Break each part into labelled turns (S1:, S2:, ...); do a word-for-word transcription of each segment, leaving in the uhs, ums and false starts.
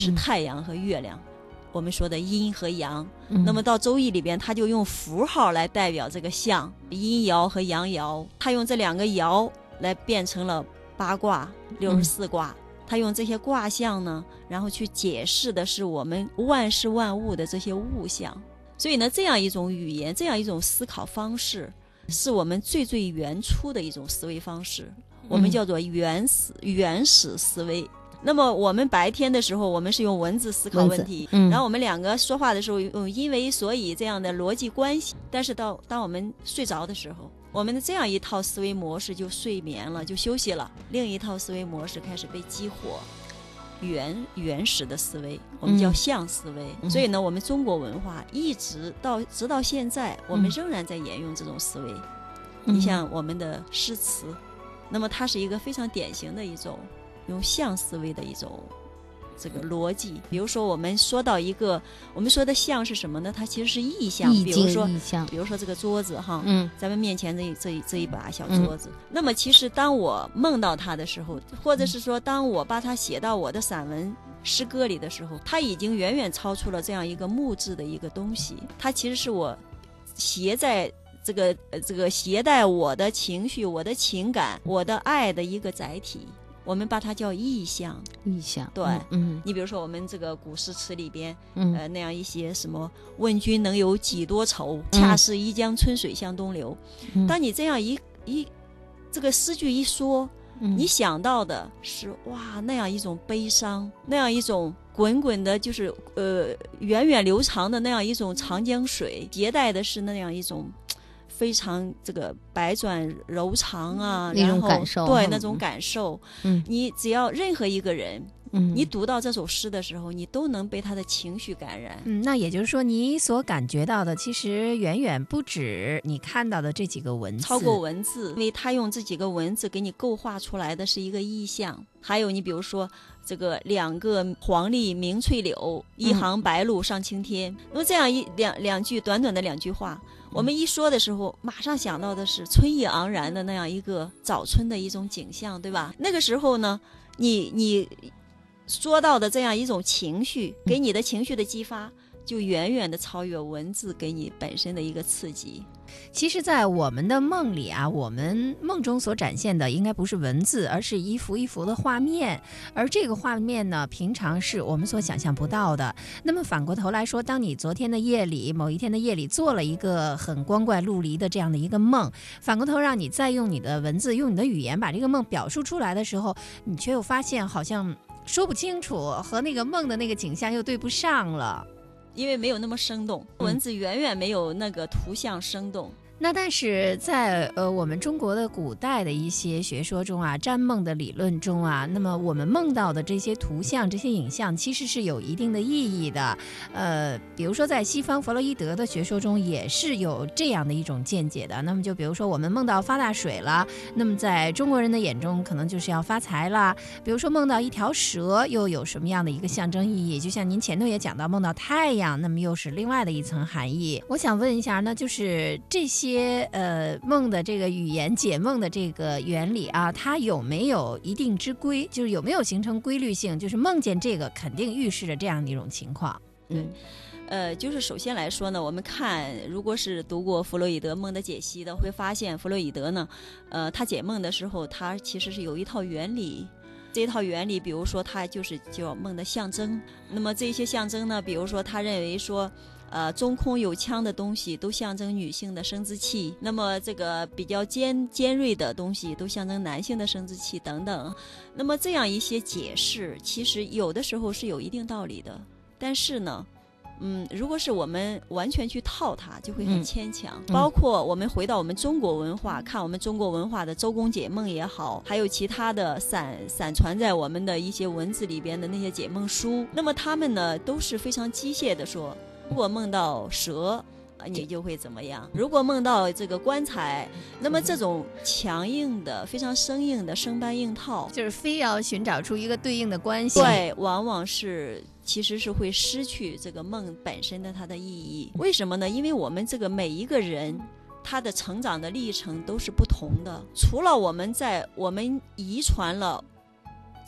S1: 是太阳和月亮，我们说的阴和阳。那么到周易里边，他就用符号来代表这个象，阴爻和阳爻，他用这两个爻来变成了八卦六十四卦。他用这些卦象呢，然后去解释的是我们万事万物的这些物象。所以呢，这样一种语言，这样一种思考方式，是我们最最原初的一种思维方式，我们叫做原始原始思维。那么我们白天的时候，我们是用文字思考问题，嗯、然后我们两个说话的时候用因为所以这样的逻辑关系。但是到当我们睡着的时候，我们的这样一套思维模式就睡眠了，就休息了，另一套思维模式开始被激活，原原始的思维，我们叫象思维。嗯、所以呢，我们中国文化一直到直到现在，我们仍然在沿用这种思维。嗯、你像我们的诗词，那么它是一个非常典型的一种用象思维的一种这个逻辑。比如说我们说到一个，我们说的象是什么呢？它其实是意象。比如说比如说这个桌子哈，嗯，咱们面前这一这一这一把小桌子，嗯、那么其实当我梦到它的时候，或者是说当我把它写到我的散文诗歌里的时候，它已经远远超出了这样一个木质的一个东西，它其实是我携在这个这个携带我的情绪、我的情感、我的爱的一个载体。我们把它叫意象。
S2: 意象，
S1: 对，嗯，你比如说我们这个古诗词里边，嗯，呃，那样一些什么“问君能有几多愁，恰似一江春水向东流”。嗯、当你这样一一这个诗句一说，嗯、你想到的是哇，那样一种悲伤，那样一种滚滚的，就是呃源远流长的那样一种长江水，携带的是那样一种非常这个百转柔肠啊，
S2: 那种感受，
S1: 对，那种感受。嗯，你只要任何一个人，嗯，你读到这首诗的时候，你都能被他的情绪感染。
S3: 嗯，那也就是说，你所感觉到的，其实远远不止你看到的这几个文字，
S1: 超过文字，因为他用这几个文字给你构画出来的是一个意象。还有，你比如说这个两个黄鹂鸣翠柳，一行白鹭上青天。那么这样一两两句短短的两句话。我们一说的时候，马上想到的是春意盎然的那样一个早春的一种景象，对吧？那个时候呢，你你说到的这样一种情绪，给你的情绪的激发，就远远的超越文字给你本身的一个刺激。
S3: 其实在我们的梦里啊，我们梦中所展现的应该不是文字，而是一幅一幅的画面，而这个画面呢，平常是我们所想象不到的。那么反过头来说，当你昨天的夜里，某一天的夜里做了一个很光怪陆离的这样的一个梦，反过头让你再用你的文字，用你的语言把这个梦表述出来的时候，你却又发现好像说不清楚，和那个梦的那个景象又对不上了，
S1: 因为没有那么生动，文字远远没有那个图像生动。
S3: 那但是在呃我们中国的古代的一些学说中啊，占梦的理论中啊，那么我们梦到的这些图像、这些影像其实是有一定的意义的。呃，比如说在西方弗洛伊德的学说中也是有这样的一种见解的。那么就比如说我们梦到发大水了，那么在中国人的眼中可能就是要发财啦。比如说梦到一条蛇，又有什么样的一个象征意义？就像您前头也讲到，梦到太阳，那么又是另外的一层含义。我想问一下呢，就是这些呃梦的这个语言解梦的这个原理啊，它有没有一定之规？就是有没有形成规律性？就是梦见这个肯定预示着这样的一种情况。
S1: 嗯，呃，就是首先来说呢，我们看如果是读过弗洛伊德梦的解析的，会发现弗洛伊德呢，呃，他解梦的时候，他其实是有一套原理。这一套原理，比如说他就是叫梦的象征。那么这些象征呢，比如说他认为说。呃，中空有腔的东西都象征女性的生殖器，那么这个比较尖尖锐的东西都象征男性的生殖器等等。那么这样一些解释，其实有的时候是有一定道理的，但是呢，嗯，如果是我们完全去套它，就会很牵强。嗯、包括我们回到我们中国文化，看我们中国文化的周公解梦也好，还有其他的散散传在我们的一些文字里边的那些解梦书，那么他们呢都是非常机械的说。如果梦到蛇，你就会怎么样？如果梦到这个棺材，那么这种强硬的、非常生硬的生搬硬套，
S3: 就是非要寻找出一个对应的关系。
S1: 对，往往是其实是会失去这个梦本身的它的意义。为什么呢？因为我们这个每一个人，他的成长的历程都是不同的。除了我们在我们遗传了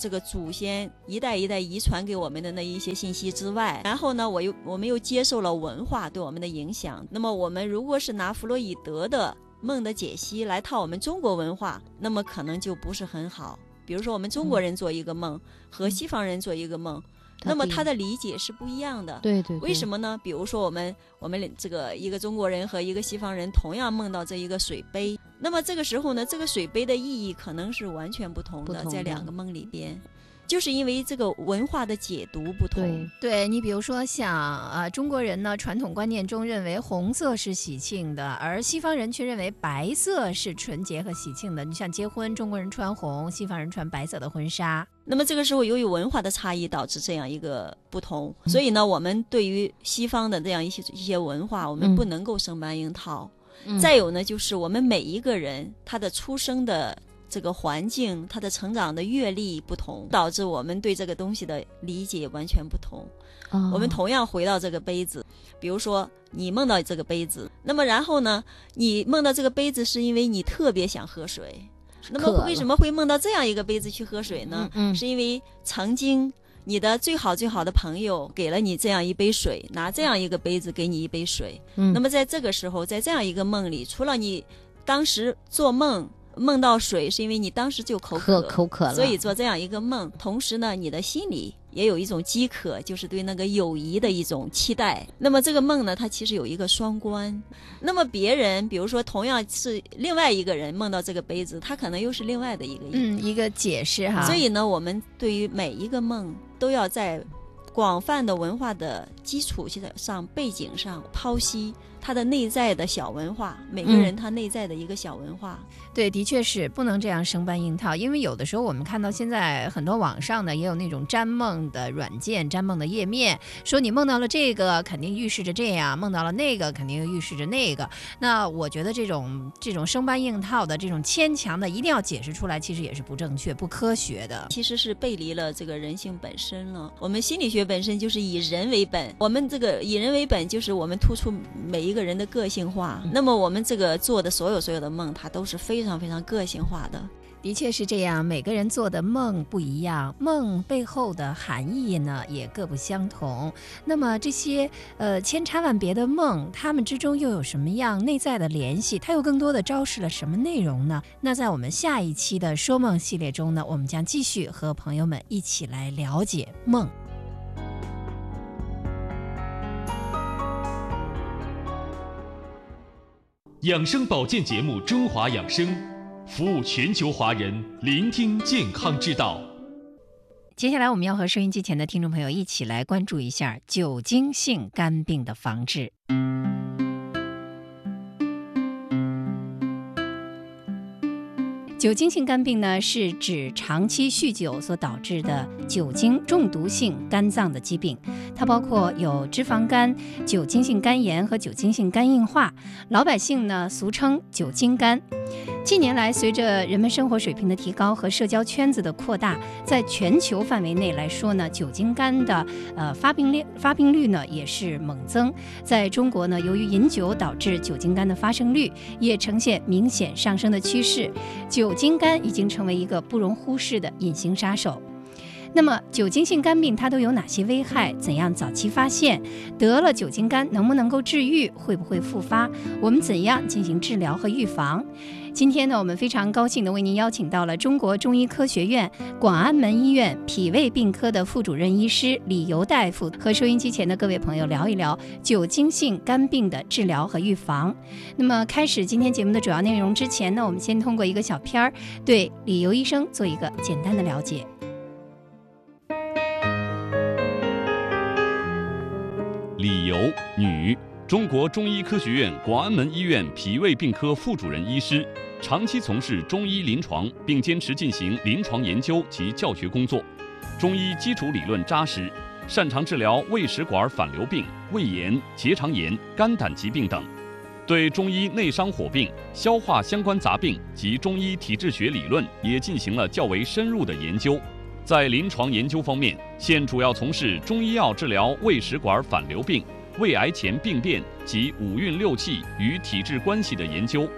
S1: 这个祖先一代一代遗传给我们的那一些信息之外，然后呢，我又我们又接受了文化对我们的影响。那么我们如果是拿弗洛伊德的梦的解析来套我们中国文化，那么可能就不是很好。比如说我们中国人做一个梦、嗯、和西方人做一个梦、嗯、那么他的理解是不一样的。
S2: 对对对。
S1: 为什么呢？比如说我们我们这个一个中国人和一个西方人同样梦到这一个水杯，那么这个时候呢，这个水杯的意义可能是完全不同的，
S2: 不同的
S1: 在两个梦里边。就是因为这个文化的解读不同。
S3: 对，对你比如说像呃中国人呢，传统观念中认为红色是喜庆的，而西方人却认为白色是纯洁和喜庆的。你像结婚，中国人穿红，西方人穿白色的婚纱。
S1: 那么这个时候由于文化的差异导致这样一个不同，所以呢，我们对于西方的这样一些一些文化，我们不能够生搬硬套。嗯、再有呢，就是我们每一个人他的出生的这个环境，他的成长的阅历不同，导致我们对这个东西的理解完全不同。哦、我们同样回到这个杯子，比如说你梦到这个杯子，那么然后呢，你梦到这个杯子是因为你特别想喝水，那么为什么会梦到这样一个杯子去喝水呢？嗯嗯、是因为曾经你的最好最好的朋友给了你这样一杯水，拿这样一个杯子给你一杯水。嗯、那么在这个时候，在这样一个梦里，除了你当时做梦梦到水是因为你当时就口渴，
S2: 口渴了，
S1: 所以做这样一个梦。同时呢，你的心里也有一种饥渴，就是对那个友谊的一种期待。那么这个梦呢，它其实有一个双关。那么别人比如说同样是另外一个人梦到这个杯子，他可能又是另外的一个意
S3: 嗯一个解释哈。
S1: 所以呢，我们对于每一个梦都要在广泛的文化的基础上背景上剖析他的内在的小文化，每个人他内在的一个小文化。
S3: 嗯、对，的确是不能这样生搬硬套，因为有的时候我们看到现在很多网上呢也有那种占梦的软件、占梦的页面，说你梦到了这个肯定预示着这样，梦到了那个肯定又预示着那个。那我觉得这种这种生搬硬套的这种牵强的一定要解释出来，其实也是不正确、不科学的，
S1: 其实是背离了这个人性本身了。我们心理学本身就是以人为本，我们这个以人为本就是我们突出每一个人的个性化。那么我们这个做的所有所有的梦，它都是非常非常个性化的。
S3: 的确是这样，每个人做的梦不一样，梦背后的含义呢也各不相同。那么这些呃千差万别的梦，它们之中又有什么样内在的联系？它又更多的昭示了什么内容呢？那在我们下一期的说梦系列中呢，我们将继续和朋友们一起来了解梦。
S4: 养生保健节目《中华养生》，服务全球华人，聆听健康之道。
S3: 接下来我们要和收音机前的听众朋友一起来关注一下酒精性肝病的防治。酒精性肝病呢，是指长期酗酒所导致的酒精中毒性肝脏的疾病，它包括有脂肪肝、酒精性肝炎和酒精性肝硬化，老百姓呢俗称酒精肝。近年来，随着人们生活水平的提高和社交圈子的扩大，在全球范围内来说呢，酒精肝的呃发病率发病率呢也是猛增。在中国呢，由于饮酒导致酒精肝的发生率也呈现明显上升的趋势，酒精肝已经成为一个不容忽视的隐形杀手。那么酒精性肝病它都有哪些危害？怎样早期发现？得了酒精肝能不能够治愈？会不会复发？我们怎样进行治疗和预防？今天呢，我们非常高兴地为您邀请到了中国中医科学院广安门医院脾胃病科的副主任医师李游大夫，和收音机前的各位朋友聊一聊酒精性肝病的治疗和预防。那么开始今天节目的主要内容之前呢，我们先通过一个小片儿对李游医生做一个简单的了解。
S5: 李游，女，中国中医科学院广安门医院脾胃病科副主任医师，长期从事中医临床，并坚持进行临床研究及教学工作。中医基础理论扎实，擅长治疗胃食管反流病、胃炎、结肠炎、肝胆疾病等，对中医内伤火并、消化相关杂病及中医体质学理论也进行了较为深入的研究。在临床研究方面，现主要从事中医药治疗胃食管反流病、胃癌前病变及五运六气与体质关系的研究。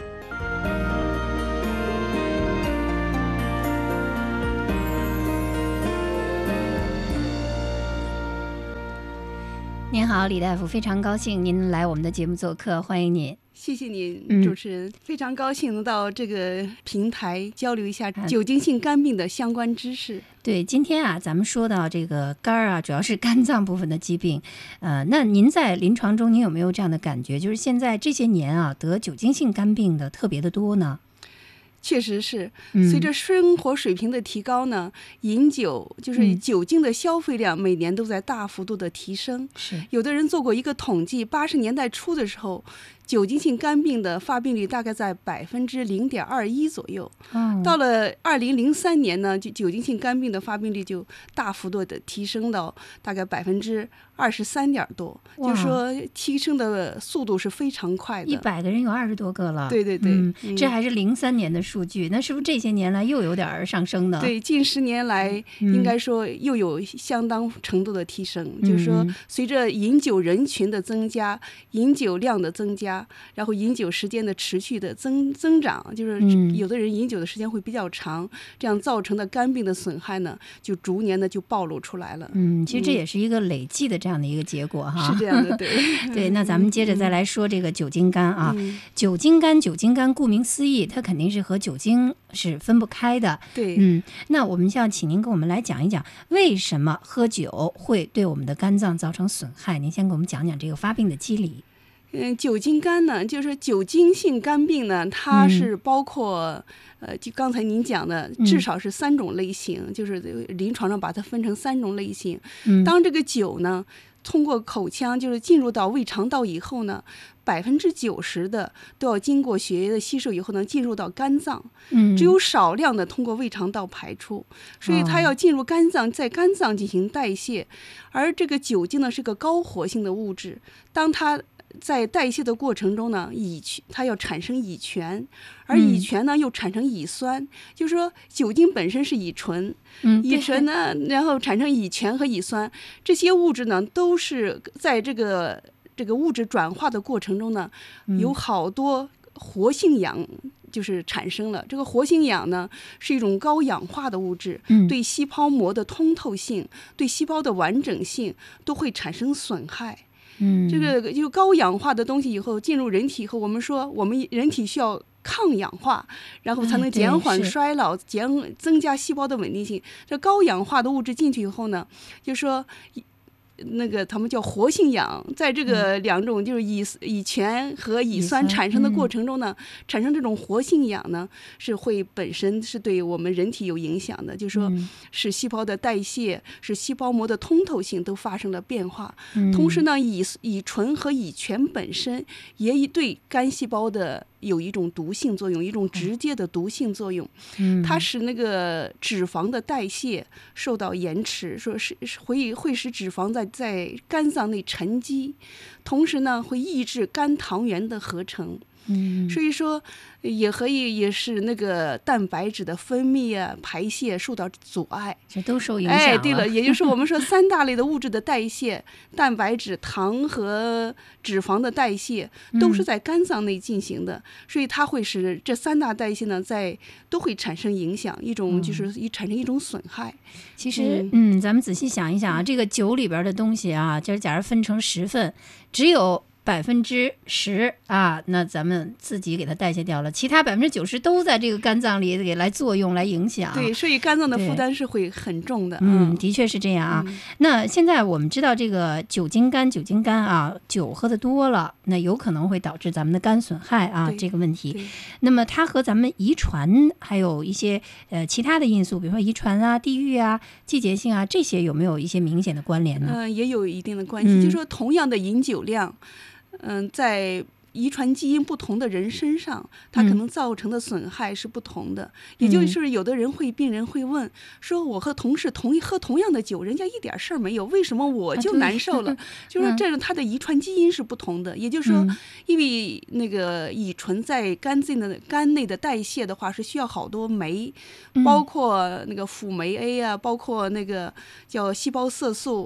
S3: 您好，李大夫，非常高兴您来我们的节目做客，欢迎您。
S2: 谢谢您，
S3: 嗯
S2: 主持人，非常高兴能到这个平台交流一下酒精性肝病的相关知识。
S3: 对，今天啊，咱们说到这个肝儿啊，主要是肝脏部分的疾病。呃，那您在临床中，您有没有这样的感觉？就是现在这些年啊，得酒精性肝病的特别的多呢？
S2: 确实是，
S3: 嗯
S2: 随着生活水平的提高呢，饮酒就是
S3: 嗯
S2: 酒精的消费量每年都在大幅度的提升。
S3: 是，
S2: 有的人做过一个统计，八十年代初的时候，酒精性肝病的发病率大概在百分之零点二一左右。
S3: 哦，
S2: 到了二零零三年呢，就酒精性肝病的发病率就大幅度的提升到大概百分之二十三点多，
S3: 哇
S2: 就是说提升的速度是非常快的。
S3: 一百个人有二十多个了。
S2: 对对对，
S3: 嗯，
S2: 嗯
S3: 这还是零三年的数据，那是不是这些年来又有点儿上升呢？，
S2: 对，近十年来
S3: 嗯
S2: 应该说又有相当程度的提升，就是说
S3: 嗯
S2: 随着饮酒人群的增加，饮酒量的增加，然后饮酒时间的持续的增增长，就是
S3: 嗯
S2: 有的人饮酒的时间会比较长，这样造成的肝病的损害呢，就逐年的就暴露出来了。
S3: 嗯，其实这也是一个累计的这样的一个结果哈。
S2: 是这样的，对。
S3: 对，那咱们接着再来说这个酒精肝啊。
S2: 嗯
S3: 酒精肝，酒精肝顾名思义，它肯定是和酒精是分不开的。
S2: 对，
S3: 嗯，那我们想请您给我们来讲一讲，为什么喝酒会对我们的肝脏造成损害？您先给我们讲讲这个发病的机理。
S2: 嗯，酒精肝呢，就是酒精性肝病呢，它是包括、嗯、呃，就刚才您讲的，至少是三种类型，嗯、就是临床上把它分成三种类型。
S3: 嗯，
S2: 当这个酒呢，通过口腔就是进入到胃肠道以后呢，百分之九十的都要经过血液的吸收以后呢，进入到肝脏，
S3: 嗯，
S2: 只有少量的通过胃肠道排出，所以它要进入肝脏，在肝脏进行代谢。而这个酒精呢是个高活性的物质，当它在代谢的过程中呢，乙它要产生乙醛，而乙醛呢又产生乙酸，就是说酒精本身是乙醇，
S3: 嗯，
S2: 乙醇呢，然后产生乙醛和乙酸，这些物质呢都是在这个这个物质转化的过程中呢，有好多活性氧就是产生了。这个活性氧呢是一种高氧化的物质，
S3: 嗯
S2: 对细胞膜的通透性、对细胞的完整性都会产生损害。
S3: 嗯，
S2: 这个就高氧化的东西以后进入人体以后，我们说我们人体需要抗氧化，然后才能减缓衰老，减增加细胞的稳定性。这高氧化的物质进去以后呢，就说那个他们叫活性氧，在这个两种就是乙乙醛和乙酸产生的过程中呢，产生这种活性氧呢，是会本身是对我们人体有影响的，就是说使细胞的代谢，使细胞膜的通透性都发生了变化。同时呢，乙乙醇和乙醛本身也对肝细胞的有一种毒性作用，一种直接的毒性作用。它使那个脂肪的代谢受到延迟，说是会会使脂肪在在肝脏内沉积，同时呢会抑制肝糖原的合成。
S3: 嗯，
S2: 所以说也可以也是那个蛋白质的分泌啊、排泄受到阻碍，
S3: 这都受影响了。
S2: 哎，对了，也就是我们说三大类的物质的代谢，蛋白质、糖和脂肪的代谢都是在肝脏内进行的，嗯、所以它会使这三大代谢呢在都会产生影响，一种就是一产生一种损害。
S3: 其实，嗯，嗯咱们仔细想一想啊，这个酒里边的东西啊，就是假如分成十份，只有百分之十啊，那咱们自己给它代谢掉了，其他百分之九十都在这个肝脏里给来作用来影响。
S2: 对，所以肝脏的负担是会很重的。
S3: 嗯，嗯的确是这样啊。嗯、那现在我们知道这个酒精肝，酒精肝啊，酒喝的多了，那有可能会导致咱们的肝损害啊这个问题。那么它和咱们遗传还有一些呃其他的因素，比如说遗传啊、地域啊、季节性啊这些有没有一些明显的关联呢？
S2: 嗯、呃，也有一定的关系。嗯、就说同样的饮酒量。嗯，在遗传基因不同的人身上，它可能造成的损害是不同的。嗯、也就是有的人会，病人会问说：“我和同事同一喝同样的酒，人家一点事儿没有，为什么我就难受了？”啊、就是这种他的遗传基因是不同的。嗯、也就是说，因为那个乙醇在肝内的肝内的代谢的话，是需要好多酶，包括那个辅酶 A 啊，包括那个叫细胞色素。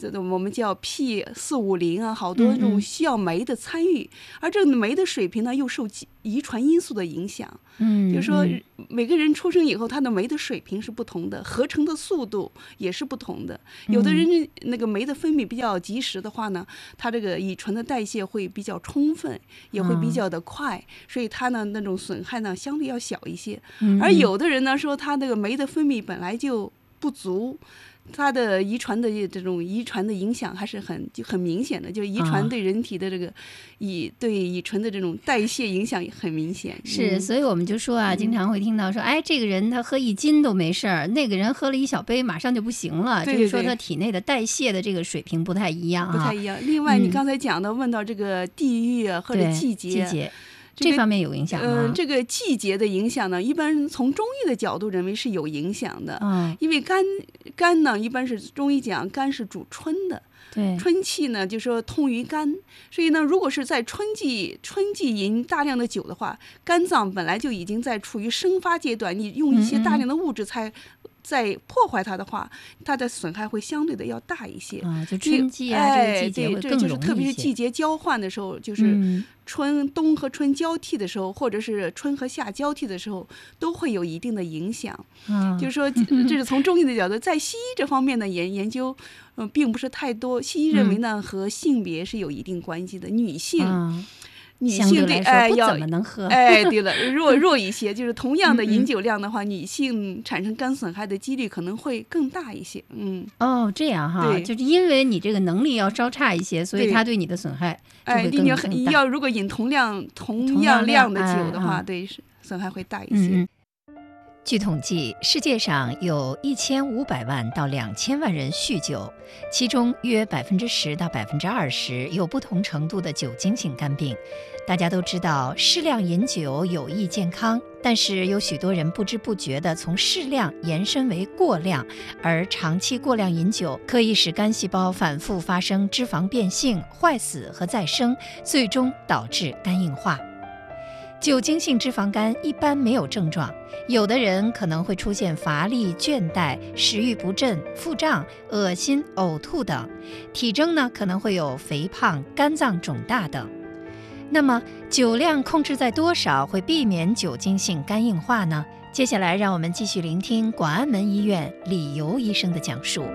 S2: 这个我们叫 P 四五零啊，好多这种需要酶的参与，嗯嗯，而这个酶的水平呢又受遗传因素的影响。嗯，就是说每个人出生以后，他的酶的水平是不同的，合成的速度也是不同的。有的人那个酶的分泌比较及时的话呢，他这个乙醇的代谢会比较充分，也会比较的快，嗯，所以他呢那种损害呢相对要小一些。嗯，而有的人呢说他那个酶的分泌本来就不足，它的遗传的这种遗传的影响还是很就很明显的，就是遗传对人体的这个乙、啊、对乙醇的这种代谢影响也很明显。
S3: 是，嗯、所以我们就说啊，经常会听到说，哎，这个人他喝一斤都没事儿，那个人喝了一小杯马上就不行了，
S2: 对对对，
S3: 就是说他体内的代谢的这个水平不太一样、啊，
S2: 不太一样。另外，你刚才讲的、嗯、问到这个地域啊或者季节。
S3: 季节这方面有影响吗？
S2: 呃，这个季节的影响呢，一般从中医的角度认为是有影响的。嗯，因为肝肝呢，一般是中医讲肝是主春的，
S3: 对，
S2: 春气呢就说通于肝，所以呢，如果是在春季春季饮大量的酒的话，肝脏本来就已经在处于生发阶段，你用一些大量的物质才。嗯嗯在破坏它的话，它的损害会相对的要大一些。
S3: 啊，就春季啊，
S2: 哎、
S3: 这个季节会更容易一些。对，
S2: 这就是特别是季节交换的时候，就是春、嗯、冬和春交替的时候，或者是春和夏交替的时候，都会有一定的影响。啊、就是说，这是从中医的角度，在西医这方面的研研究，嗯、呃，并不是太多。西医认为呢，嗯、和性别是有一定关系的，女性。啊女性对哎
S3: 要怎么能喝
S2: 哎对了弱弱一些，就是同样的饮酒量的话，嗯、女性产生肝损害的几率可能会更大一些。嗯
S3: 哦这样哈，就是因为你这个能力要稍差一些，所以它对你的损害就会更更大。
S2: 你要如果饮同样同样量的酒的话，哎、对损害会大一些。
S3: 嗯据统计，世界上有一千五百万到两千万人酗酒，其中约百分之十到百分之二十有不同程度的酒精性肝病。大家都知道，适量饮酒有益健康，但是有许多人不知不觉地从适量延伸为过量，而长期过量饮酒可以使肝细胞反复发生脂肪变性、坏死和再生，最终导致肝硬化。酒精性脂肪肝一般没有症状，有的人可能会出现乏力、倦怠、食欲不振、腹胀、恶心、呕吐等，体征呢可能会有肥胖、肝脏肿大等。那么酒量控制在多少会避免酒精性肝硬化呢？接下来让我们继续聆听广安门医院李游医生的讲述。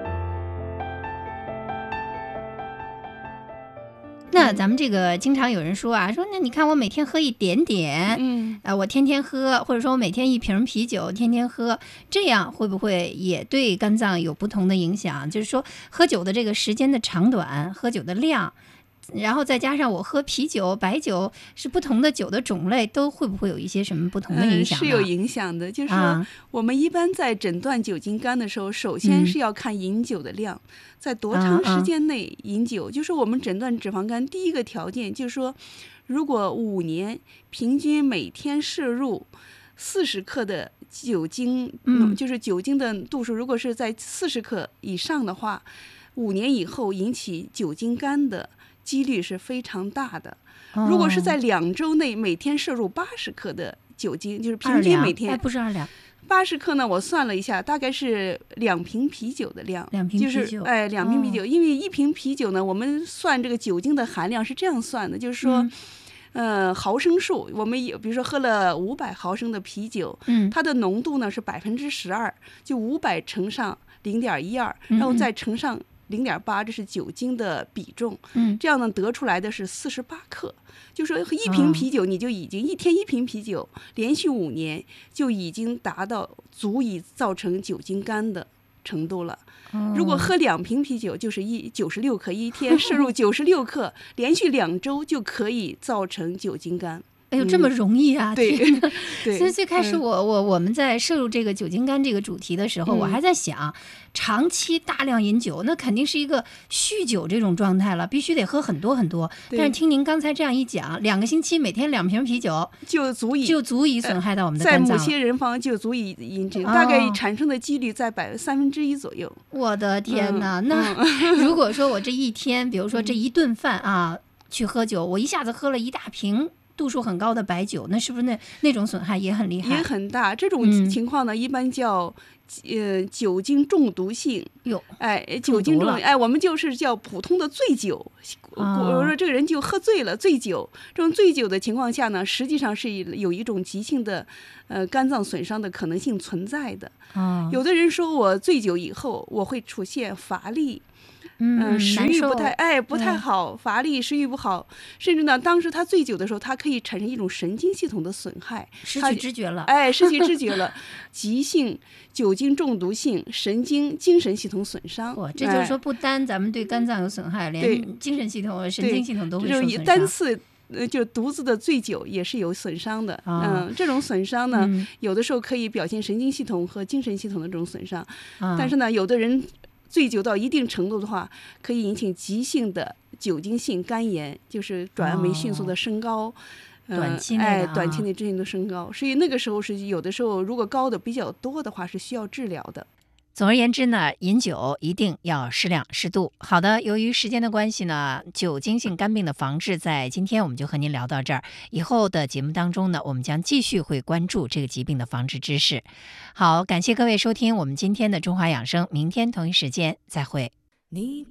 S3: 那咱们这个经常有人说啊，说那你看我每天喝一点点，嗯，啊，我天天喝，或者说我每天一瓶啤酒，天天喝，这样会不会也对肝脏有不同的影响？就是说喝酒的这个时间的长短，喝酒的量，然后再加上我喝啤酒、白酒，是不同的酒的种类，都会不会有一些什么不同的影响呢？
S2: 嗯、是有影响的。就是说，啊、我们一般在诊断酒精肝的时候，首先是要看饮酒的量，嗯、在多长时间内饮酒。啊啊就是我们诊断脂肪肝第一个条件，就是说，如果五年平均每天摄入四十克的酒精，嗯，就是酒精的度数，如果是在四十克以上的话，五年以后引起酒精肝的几率是非常大的。如果是在两周内每天摄入八十克的酒精，就是平均每天
S3: 哎不是二两，
S2: 八十克呢，我算了一下，大概是两瓶啤酒的量。
S3: 两瓶啤酒，
S2: 就是哎，两瓶啤酒，哦、因为一瓶啤酒呢，我们算这个酒精的含量是这样算的，就是说，嗯、呃，毫升数，我们有，比如说喝了五百毫升的啤酒，嗯，它的浓度呢是百分之十二，就五百乘上零点一二，然后再乘上零点八，这是酒精的比重，嗯，这样呢得出来的是四十八克。就说一瓶啤酒，你就已经、哦、一天一瓶啤酒，连续五年就已经达到足以造成酒精肝的程度了。哦、如果喝两瓶啤酒，就是一九十六克，一天摄入九十六克，连续两周就可以造成酒精肝。
S3: 哎呦，这么容易啊！
S2: 嗯、对，
S3: 对。所以最开始我、嗯、我我们在摄入这个酒精肝这个主题的时候，嗯、我还在想，长期大量饮酒，那肯定是一个酗酒这种状态了，必须得喝很多很多。但是听您刚才这样一讲，两个星期每天两瓶啤酒
S2: 就足以
S3: 就足以损害到我们的肝脏了、
S2: 呃、在某些人方就足以引起，大概产生的几率在百三分之一左右。
S3: 我的天哪！嗯、那如果说我这一天，比如说这一顿饭啊，嗯、去喝酒，我一下子喝了一大瓶。 度数很高的白酒，那是不是那那种损害也很厉害？
S2: 也很大。这种
S3: 嗯
S2: 情况呢，一般叫呃酒精中毒性。
S3: 哟，
S2: 哎，酒精中，
S3: 中毒了
S2: 哎，我们就是叫普通的醉酒。
S3: 哦
S2: 我说这个人就喝醉了，醉酒。这种醉酒的情况下呢，实际上是有一种急性的呃肝脏损伤的可能性存在的。
S3: 哦，
S2: 有的人说我醉酒以后我会出现乏力。
S3: 嗯，
S2: 嗯，食欲不太，哎，不太
S3: 嗯
S2: 好，乏力，食欲不好，甚至呢，当时他醉酒的时候，他可以产生一种神经系统的损害，
S3: 失
S2: 他
S3: 去知觉了。
S2: 哎，失去知觉了，急性酒精中毒性神经精神系统损伤。
S3: 哇，这就是说，不单咱们对肝脏有损害，
S2: 对
S3: 连精神系统、神经系统都会
S2: 这种
S3: 受损伤。
S2: 单次。呃，就独自的醉酒也是有损伤的，
S3: 啊
S2: 嗯，这种损伤呢，
S3: 嗯
S2: 有的时候可以表现神经系统和精神系统的这种损伤，
S3: 啊
S2: 但是呢，有的人醉酒到一定程度的话，可以引起急性的酒精性肝炎，就是转氨酶迅速的升高，呃
S3: 短期内的
S2: 哎，
S3: 啊
S2: 短期内之内的升高，所以那个时候是有的时候如果高的比较多的话，是需要治疗的。
S3: 总而言之呢，饮酒一定要适量适度。好的，由于时间的关系呢，酒精性肝病的防治在今天我们就和您聊到这儿。以后的节目当中呢，我们将继续会关注这个疾病的防治知识。好，感谢各位收听我们今天的中华养生，明天同一时间再会。
S6: 你